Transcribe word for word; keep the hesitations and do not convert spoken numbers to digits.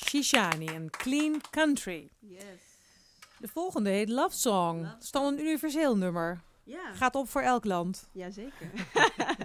Shishani en Clean Country. Yes. De volgende heet Love Song. Love Dat is dan een universeel nummer. Ja. Gaat op voor elk land. Jazeker.